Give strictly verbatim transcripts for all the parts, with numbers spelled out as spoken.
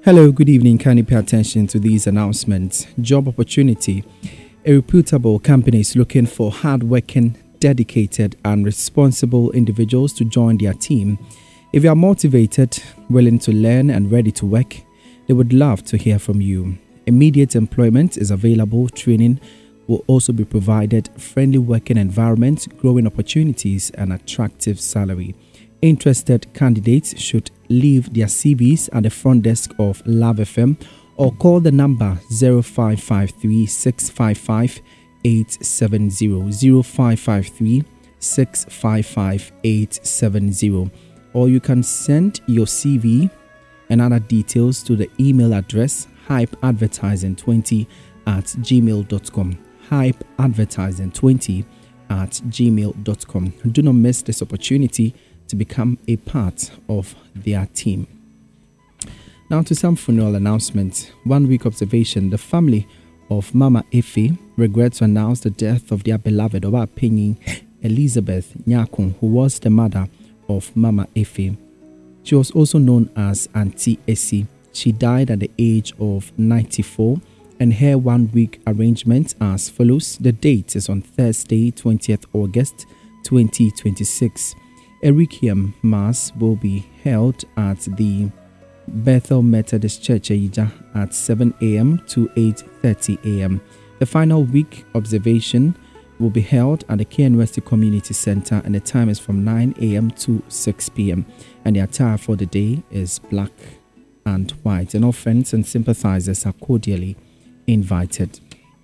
Hello, good evening. Kindly pay attention to these announcements. Job opportunity. A reputable company is looking for hardworking, dedicated, and responsible individuals to join their team. If you are motivated, willing to learn, and ready to work, they would love to hear from you. Immediate employment is available. Training will also be provided. Friendly working environment, growing opportunities, and attractive salary. Interested candidates should leave their C Vs at the front desk of Love F M or call the number zero five five three, six five five, eight seven zero, zero five five three, six five five, eight seven zero, or you can send your C V and other details to the email address hype advertising twenty at gmail dot com. hype advertising twenty at gmail dot com. Do not miss this opportunity to become a part of their team. Now to some funeral announcements. One week observation. The family of Mama Efe regret to announce the death of their beloved Obapenyin Elizabeth Nyakun, who was the mother of Mama Efe. She was also known as Auntie Essie. She died at the age of ninety-four, and her one week arrangement as follows. The date is on Thursday, twentieth August twenty twenty-six. A requiem mass will be held at the Bethel Methodist Church Ejija at seven a.m. to eight thirty a.m. The final week observation will be held at the K N West Community Center, and the time is from nine a.m. to six p.m. And the attire for the day is black and white. And all friends and sympathizers are cordially invited.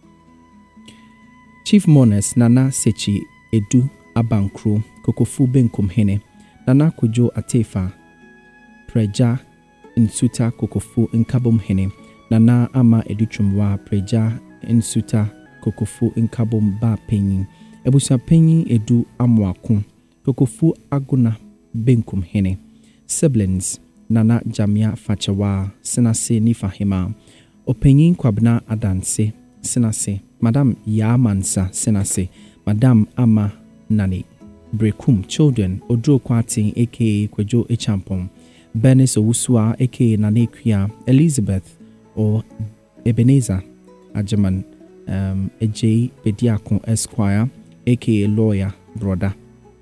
Chief Mourners Nana Sechi Edu Abankro Kokofu Benkum Hene Nana Kujo Atefa Preja Insuta Kokofu Nkabum Hene Nana Ama Educhumwa Preja Insuta Kokofu Nkabum Ba Penyin Ebusa Penyin Edu Amwakun Kokofu Aguna Benkum Hene. Siblings Nana Jamia Fachawa Senase Nifahima Openyin Kwabna Adanse Senase Madam Yamansa Senase Madam Ama Nani Brekum children Odro Kwatin aka Kwejo Echampon Bernice Owusua aka Nanekwia Elizabeth or Ebenezer Ajaman um Ej Bediakon Esquire aka lawyer brother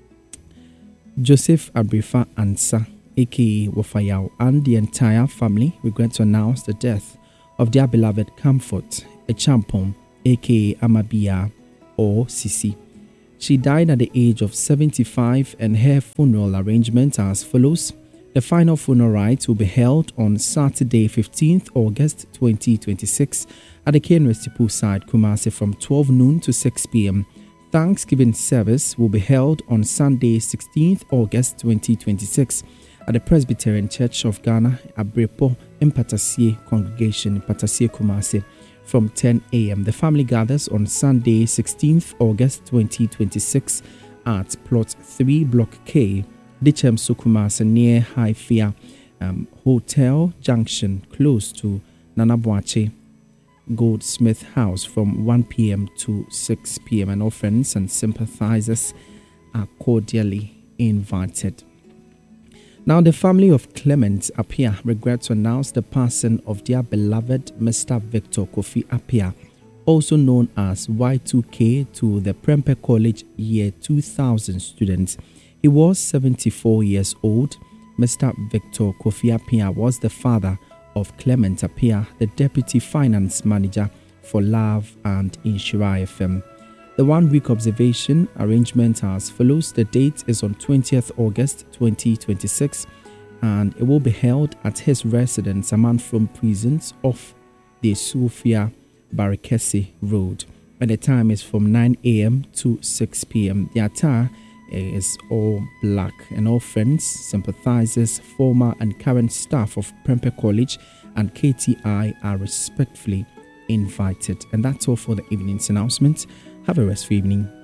Joseph Abrifa Ansa aka Wafayao, and the entire family regret to announce the death of their beloved Comfort Echampon aka Amabia or Sisi. She died at the age of seventy-five, and her funeral arrangements are as follows. The final funeral rites will be held on Saturday, fifteenth August twenty twenty-six at the K N West Poolside, Kumasi from twelve noon to six p.m. Thanksgiving service will be held on Sunday, sixteenth August twenty twenty-six at the Presbyterian Church of Ghana, Abrepo, in Patasie Congregation, Patasie, Kumasi, from ten a.m. The family gathers on Sunday, sixteenth August twenty twenty-six at Plot three, Block K, Dichem Sukumasi, near Haifia um, Hotel Junction, close to Nanabuache Goldsmith House from one p.m. to six p.m. And all friends and sympathizers are cordially invited. Now, the family of Clement Apia regret to announce the passing of their beloved Mister Victor Kofi Apia, also known as Y two K to the Prempeh College Year two thousand students. He was seventy-four years old. Mister Victor Kofi Apia was the father of Clement Apia, the Deputy Finance Manager for Love and Inshira F M. The one-week observation arrangement as follows. The date is on twentieth August twenty twenty-six, and it will be held at his residence, Amanfrom Prisons, off the Sofia Barakesi Road. And the time is from nine a.m. to six p.m. The attire is all black, and all friends, sympathizers, former and current staff of Prempeh College and K T I are respectfully invited. And that's all for the evening's announcement. Have a restful evening.